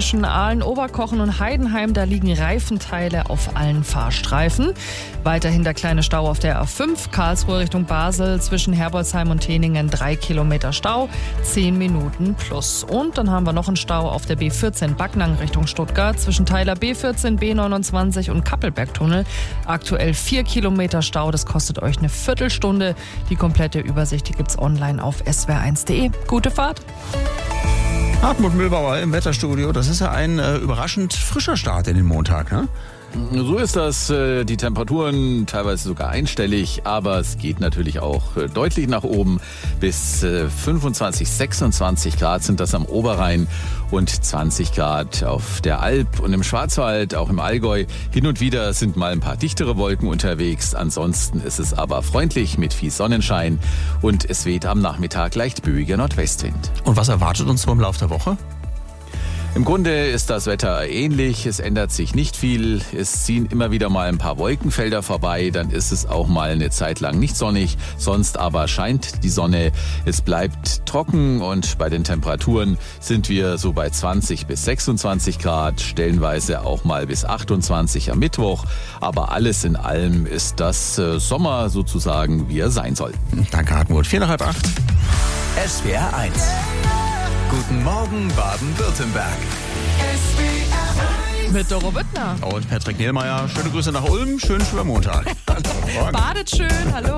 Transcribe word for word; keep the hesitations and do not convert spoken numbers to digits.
zwischen Aalen, Oberkochen und Heidenheim. Da liegen Reifenteile auf allen Fahrstreifen. Weiterhin der kleine Stau auf der A fünf, Karlsruhe Richtung Basel, zwischen Herbolzheim und Teningen drei Kilometer Stau, zehn Minuten plus. Und dann haben wir noch einen Stau auf der B vierzehn Backnang Richtung Stuttgart, zwischen Teiler B vierzehn, B neunundzwanzig und Kappelbergtunnel. Aktuell vier Kilometer Stau, das kostet euch eine Viertelstunde. Die komplette Übersicht, die gibt's online auf s w r eins punkt d e. Gute Fahrt! Hartmut Mühlbauer im Wetterstudio. Das ist ja ein äh, überraschend frischer Start in den Montag, ne? So ist das. Die Temperaturen teilweise sogar einstellig, aber es geht natürlich auch deutlich nach oben. Bis fünfundzwanzig, sechsundzwanzig Grad sind das am Oberrhein und zwanzig Grad auf der Alp und im Schwarzwald, auch im Allgäu. Hin und wieder sind mal ein paar dichtere Wolken unterwegs. Ansonsten ist es aber freundlich mit viel Sonnenschein und es weht am Nachmittag leicht böiger Nordwestwind. Und was erwartet uns so im Laufe der Woche? Im Grunde ist das Wetter ähnlich, es ändert sich nicht viel, es ziehen immer wieder mal ein paar Wolkenfelder vorbei, dann ist es auch mal eine Zeit lang nicht sonnig, sonst aber scheint die Sonne, es bleibt trocken und bei den Temperaturen sind wir so bei zwanzig bis sechsundzwanzig Grad, stellenweise auch mal bis achtundzwanzig am Mittwoch, aber alles in allem ist das Sommer sozusagen, wie er sein soll. Danke Hartmut, vier nach halb acht. S W R eins. Guten Morgen Baden-Württemberg. Mit Doro Büttner. Und Patrick Nielmeier, schöne Grüße nach Ulm, schönen Schwimmontag. Badet schön, hallo.